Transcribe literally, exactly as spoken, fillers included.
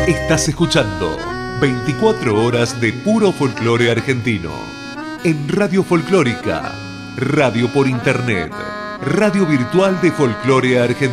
Estás escuchando veinticuatro horas de puro folclore argentino. En Radio Folclórica, radio por internet, radio virtual de folclore argentino.